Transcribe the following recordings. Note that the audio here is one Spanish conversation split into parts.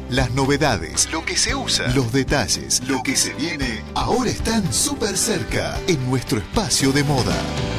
Las novedades, lo que se usa, los detalles, lo que se viene, ahora están súper cerca en nuestro espacio de moda.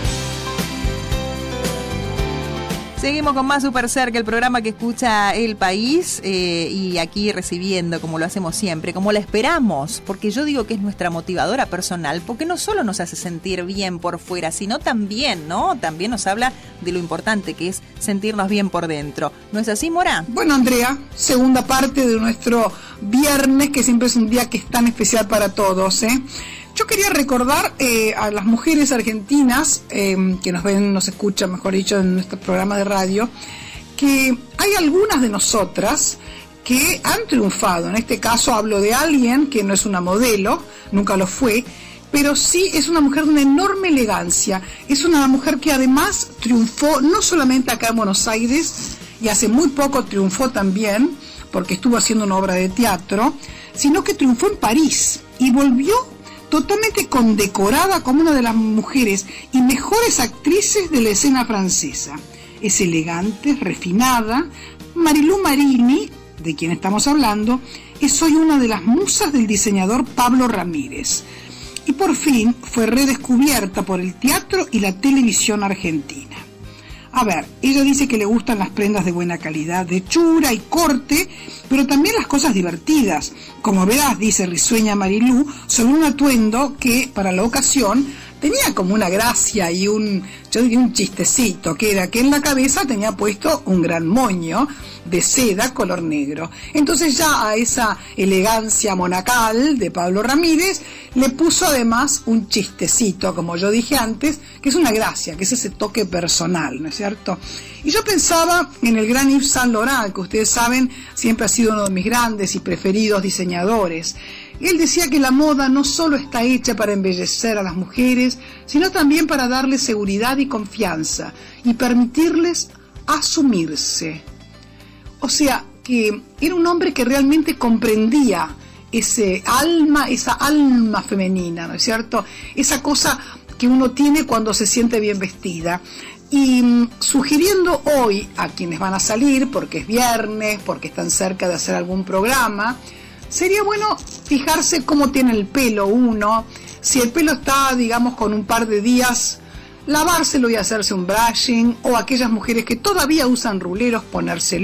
Seguimos con más Super Cerca, el programa que escucha el país, y aquí recibiendo, como lo hacemos siempre, como la esperamos, porque yo digo que es nuestra motivadora personal, porque no solo nos hace sentir bien por fuera, sino también, ¿no? También nos habla de lo importante que es sentirnos bien por dentro. ¿No es así, Mora? Bueno, Andrea, segunda parte de nuestro viernes, que siempre es un día que es tan especial para todos, ¿eh? Yo quería recordar a las mujeres argentinas que nos ven, nos escuchan, mejor dicho, en nuestro programa de radio, que hay algunas de nosotras que han triunfado. En este caso hablo de alguien que no es una modelo, nunca lo fue, pero sí es una mujer de una enorme elegancia. Es una mujer que además triunfó no solamente acá en Buenos Aires, y hace muy poco triunfó también, porque estuvo haciendo una obra de teatro, sino que triunfó en París y volvió totalmente condecorada como una de las mujeres y mejores actrices de la escena francesa. Es elegante, refinada. Marilú Marini, de quien estamos hablando, es hoy una de las musas del diseñador Pablo Ramírez. Y por fin fue redescubierta por el teatro y la televisión argentina. A ver, ella dice que le gustan las prendas de buena calidad, de hechura y corte, pero también las cosas divertidas. Como verás, dice risueña Marilú, sobre un atuendo que, para la ocasión, tenía como una gracia y yo diría un chistecito, que era que en la cabeza tenía puesto un gran moño de seda color negro. Entonces ya a esa elegancia monacal de Pablo Ramírez le puso además un chistecito, como yo dije antes, que es una gracia, que es ese toque personal, ¿no es cierto? Y yo pensaba en el gran Yves Saint Laurent, que ustedes saben siempre ha sido uno de mis grandes y preferidos diseñadores. Él decía que la moda no solo está hecha para embellecer a las mujeres, sino también para darles seguridad y confianza y permitirles asumirse. O sea, que era un hombre que realmente comprendía esa alma femenina, ¿no es cierto? Esa cosa que uno tiene cuando se siente bien vestida. Y sugiriendo hoy a quienes van a salir, porque es viernes, porque están cerca de hacer algún programa, sería bueno fijarse cómo tiene el pelo uno, si el pelo está, digamos, con un par de días, lavárselo y hacerse un brushing, o aquellas mujeres que todavía usan ruleros, ponérselo.